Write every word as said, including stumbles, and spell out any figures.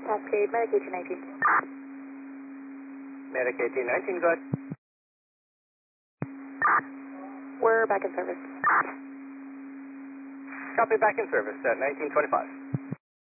Cascade, Medic eighteen nineteen. Medic eighteen nineteen, go ahead. We're back in service. Copy, back in service at nineteen twenty-five.